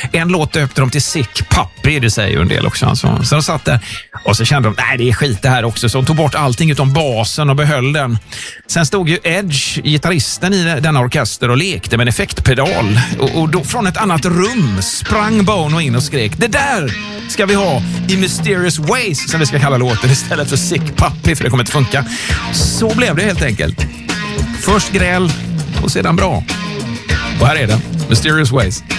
En låt döpte de till Sick Puppy, det säger ju en del också. Alltså. Så de satt där och så kände de, nej det är skit det här också. Så de tog bort allting utom basen och behöll den. Sen stod ju Edge, gitarristen i denna orkester, och lekte med en effektpedal. Och då från ett annat rum sprang Bono in och skrek, det där ska vi ha i Mysterious Ways, som vi ska kalla låten, istället för Sick Puppy, för det kommer inte funka. Så blev det helt enkelt. Först gräl och sedan bra. Och här är det, Mysterious Ways.